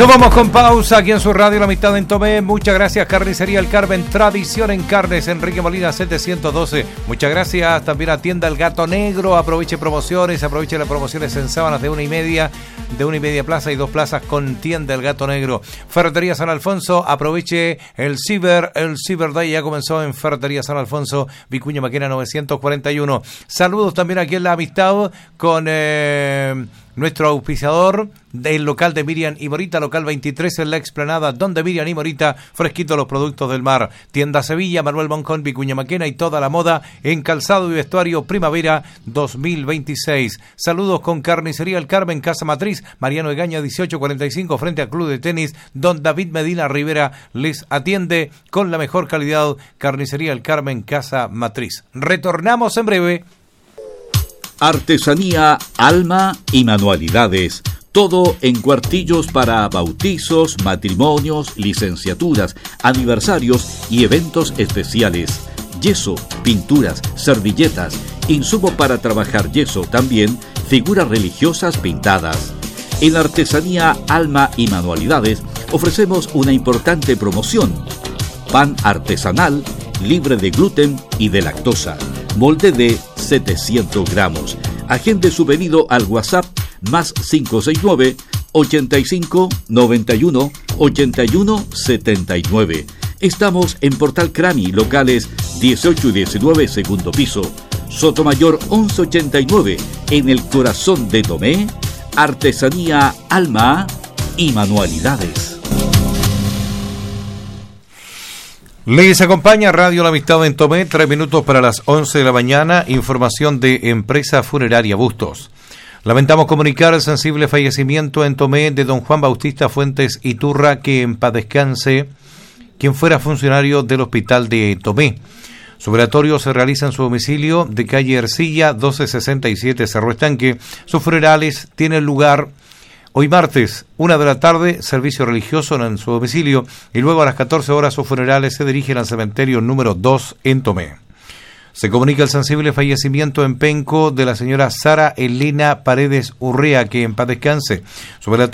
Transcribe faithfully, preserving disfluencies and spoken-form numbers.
Nos vamos con pausa aquí en su radio La Amistad en Tomé. Muchas gracias, Carnicería El Carmen, tradición en carnes, Enrique Molina setecientos doce. Muchas gracias también a Tienda El Gato Negro. Aproveche promociones, aproveche las promociones en sábanas de una y media, de una y media plaza y dos plazas con Tienda El Gato Negro. Ferretería San Alfonso, aproveche el Ciber, el Ciber Day ya comenzó en Ferretería San Alfonso, Vicuña Maquena novecientos cuarenta y uno. Saludos también aquí en La Amistad con eh, nuestro auspiciador del local de Miriam y Morita, local veintitrés en la explanada, donde Miriam y Morita, fresquitos los productos del mar. Tienda Sevilla, Manuel Boncón, Vicuña Maquena y toda la moda en calzado y vestuario primavera dos mil veintiséis. Saludos con Carnicería El Carmen, Casa Matriz, Mariano Egaña dieciocho cuarenta y cinco, frente al Club de Tenis, don David Medina Rivera les atiende con la mejor calidad. Carnicería El Carmen, Casa Matriz. Retornamos en breve. Artesanía, alma y manualidades. Todo en cuartillos para bautizos, matrimonios, licenciaturas, aniversarios y eventos especiales. Yeso, pinturas, servilletas, insumo para trabajar yeso, también figuras religiosas pintadas. En Artesanía, alma y manualidades ofrecemos una importante promoción. Pan artesanal, libre de gluten y de lactosa. Molde de setecientos gramos. Agende su pedido al WhatsApp más cinco seis nueve, ochenta y cinco, noventa y uno, ochenta y uno, setenta y nueve. Estamos en Portal Crani, locales dieciocho y diecinueve, segundo piso. Sotomayor once ochenta y nueve, en el corazón de Tomé. Artesanía, alma y manualidades. Les acompaña Radio La Amistad en Tomé, tres minutos para las once de la mañana. Información de Empresa Funeraria Bustos. Lamentamos comunicar el sensible fallecimiento en Tomé de don Juan Bautista Fuentes Iturra, que en paz descanse, quien fuera funcionario del Hospital de Tomé. Su velatorio se realiza en su domicilio de calle Ercilla, doce sesenta y siete, Cerro Estanque. Sus funerales tienen lugar hoy martes, una de la tarde, servicio religioso en su domicilio, y luego a las catorce horas sus funerales se dirigen al cementerio número dos en Tomé. Se comunica el sensible fallecimiento en Penco de la señora Sara Elena Paredes Urrea, que en paz descanse. Su velatorio